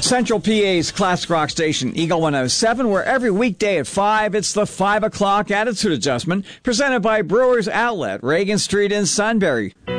Central PA's classic rock station, Eagle 107, where every weekday at 5, it's the 5 o'clock Attitude Adjustment, presented by Brewers Outlet, Reagan Street in Sunbury.